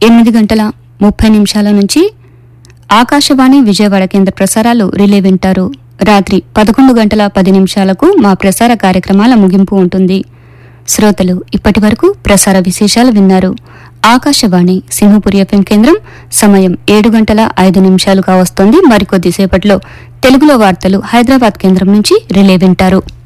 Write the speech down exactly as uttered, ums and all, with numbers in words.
ఎనిమిది గంటల ముప్పై నిమిషాల నుంచి ఆకాశవాణి విజయవాడ కేంద్ర ప్రసారాలు రిలే వింటారు. రాత్రి పదకొండు గంటల పది నిమిషాలకు మా ప్రసార కార్యక్రమాల ముగింపు ఉంటుంది. శ్రోతలు ఇప్పటి వరకు ప్రసార విశేషాలు విన్నారు. ఆకాశవాణి సింహపురి ఎఫ్ఎం కేంద్రం సమయం ఏడు గంటల ఐదు నిమిషాలుగా వస్తోంది. మరికొద్దిసేపట్లో తెలుగులో వార్తలు హైదరాబాద్ కేంద్రం నుంచి రిలే వింటారు.